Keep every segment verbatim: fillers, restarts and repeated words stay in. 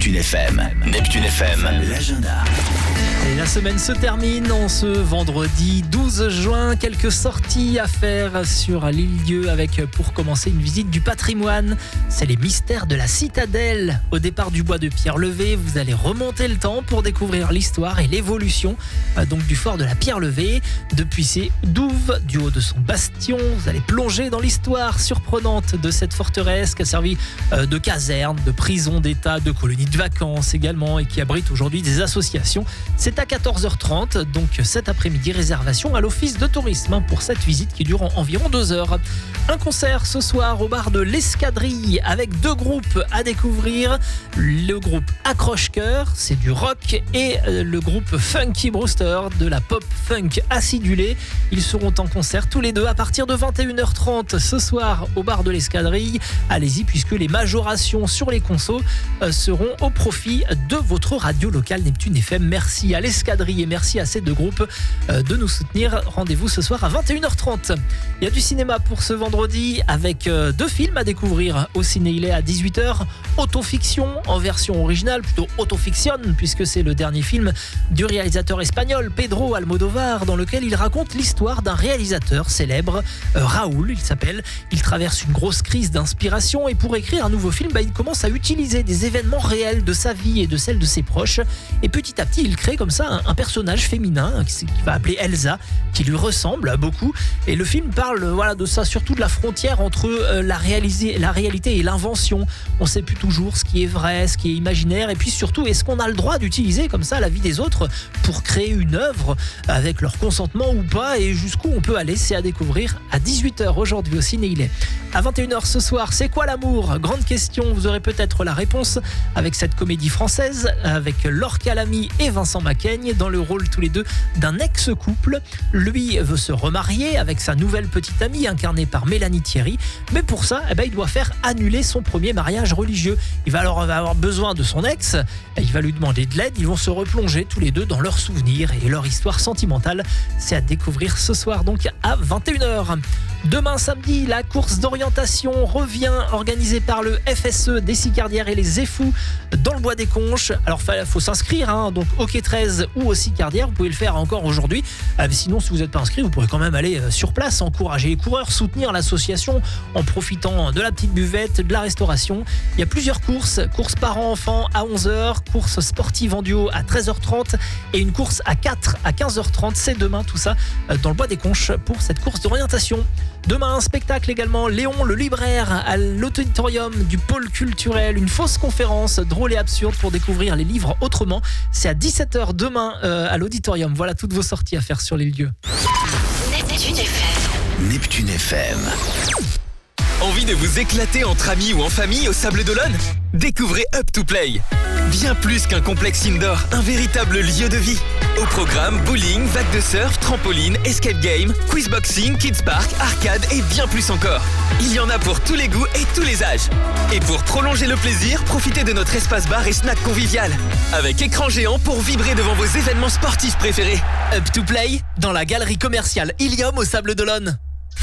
Neptune F M. Neptune F M, l'agenda. Et la semaine se termine en ce vendredi douze juin. Quelques sorties à faire sur l'île-dieu avec, pour commencer, une visite du patrimoine. C'est les mystères de la citadelle. Au départ du bois de Pierre-Levée, vous allez remonter le temps pour découvrir l'histoire et l'évolution euh, donc du fort de la Pierre-Levée. Depuis ses douves, du haut de son bastion, vous allez plonger dans l'histoire surprenante de cette forteresse qui a servi euh, de caserne, de prison d'État, de colonie de vacances également et qui abrite aujourd'hui des associations. C'est à quatorze heures trente, donc cet après-midi, réservation à l'office de tourisme pour cette visite qui dure environ deux heures. Un concert ce soir au bar de l'Escadrille avec deux groupes à découvrir. Le groupe Accroche-Cœur, c'est du rock, et le groupe Funky Brewster, de la pop funk acidulée. Ils seront en concert tous les deux à partir de vingt et une heures trente ce soir au bar de l'Escadrille. Allez-y, puisque les majorations sur les consos seront au profit de votre radio locale Neptune F M. Merci à l'Escadrille et merci à ces deux groupes de nous soutenir. Rendez-vous ce soir à vingt et une heures trente. Il y a du cinéma pour ce vendredi avec deux films à découvrir au Ciné Illet à dix-huit heures. Autofiction en version originale, plutôt autofiction, puisque c'est le dernier film du réalisateur espagnol Pedro Almodóvar, dans lequel il raconte l'histoire d'un réalisateur célèbre, euh, Raoul, il s'appelle. Il traverse une grosse crise d'inspiration et pour écrire un nouveau film, bah, il commence à utiliser des événements réels de sa vie et de celle de ses proches. Et petit à petit, il crée comme ça un, un personnage féminin qu'il va appeler Elsa, qui lui ressemble beaucoup. Et le film parle voilà, de ça, surtout de la frontière entre euh, la, réalisé, la réalité et l'invention. On ne sait plus toujours ce qui est vrai, ce qui est imaginaire, et puis surtout, est-ce qu'on a le droit d'utiliser comme ça la vie des autres pour créer une œuvre avec leur consentement ou pas, et jusqu'où on peut aller, c'est à découvrir à dix-huit heures aujourd'hui au Ciné Illet. À vingt et une heures ce soir, c'est quoi l'amour ? Grande question, vous aurez peut-être la réponse avec cette comédie française, avec Laure Calamy et Vincent Macaigne dans le rôle tous les deux d'un ex-couple. Lui veut se remarier avec sa nouvelle petite amie incarnée par Mélanie Thierry, mais pour ça, eh ben, il doit faire annuler son premier mariage religieux. Il va alors avoir besoin de son ex, il va lui demander de l'aide, ils vont se replonger tous les deux dans leurs souvenirs et leur histoire sentimentale. C'est à découvrir ce soir donc à vingt et une heures. Demain samedi, la course d'orientation revient, organisée par le F S E des Sicardières et les Zéfous dans le bois des Conches. Alors il faut s'inscrire, hein, donc au quai treize ou aux Sicardières, vous pouvez le faire encore aujourd'hui. Euh, sinon, si vous n'êtes pas inscrit, vous pourrez quand même aller euh, sur place, encourager les coureurs, soutenir l'association en profitant de la petite buvette, de la restauration. Il y a plusieurs courses, course parents-enfants à onze heures, course sportive en duo à treize heures trente et une course à quatre à quinze heures trente. C'est demain tout ça euh, dans le bois des Conches pour cette course d'orientation. Demain, un spectacle également, Léon le libraire à l'auditorium du pôle culturel, une fausse conférence drôle et absurde pour découvrir les livres autrement. C'est à dix-sept heures demain euh, à l'auditorium. Voilà toutes vos sorties à faire sur l'île-dieu. Neptune F M. Neptune F M. Envie de vous éclater entre amis ou en famille au Sable d'Olonne ? Découvrez Up to Play. Bien plus qu'un complexe indoor, un véritable lieu de vie. Au programme, bowling, vague de surf, trampoline, escape game, quizboxing, kids park, arcade et bien plus encore. Il y en a pour tous les goûts et tous les âges. Et pour prolonger le plaisir, profitez de notre espace bar et snack convivial. Avec écran géant pour vibrer devant vos événements sportifs préférés. Up to Play, dans la galerie commerciale Ilium au Sable d'Olonne.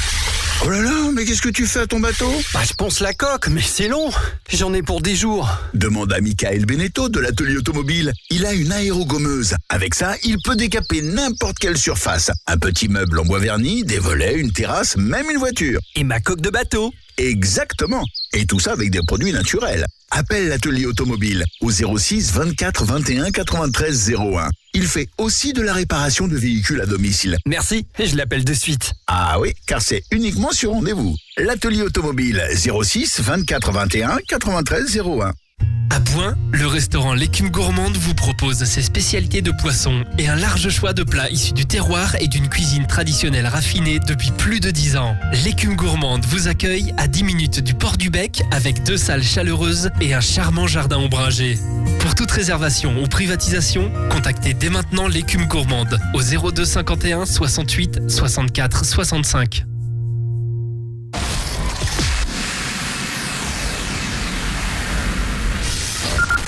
Oh là là, mais qu'est-ce que tu fais à ton bateau ? Bah, je ponce la coque, mais c'est long. J'en ai pour des jours. Demande à Michael Beneteau de l'atelier automobile. Il a une aérogommeuse. Avec ça, il peut décaper n'importe quelle surface. Un petit meuble en bois verni, des volets, une terrasse, même une voiture. Et ma coque de bateau. Exactement. Et tout ça avec des produits naturels. Appelle l'atelier automobile au zéro six vingt-quatre vingt et un quatre-vingt-treize zéro un. Il fait aussi de la réparation de véhicules à domicile. Merci, je l'appelle de suite. Ah oui, car c'est uniquement sur rendez-vous. L'atelier automobile zéro six vingt-quatre vingt et un quatre-vingt-treize zéro un. À Bouin, le restaurant L'Écume Gourmande vous propose ses spécialités de poisson et un large choix de plats issus du terroir et d'une cuisine traditionnelle raffinée depuis plus de dix ans. L'Écume Gourmande vous accueille à dix minutes du port du Bec avec deux salles chaleureuses et un charmant jardin ombragé. Pour toute réservation ou privatisation, contactez dès maintenant L'Écume Gourmande au zéro deux cinquante et un soixante-huit soixante-quatre soixante-cinq.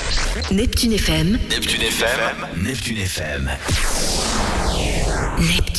Neptune F M. Neptune F M. Neptune F M. Neptune.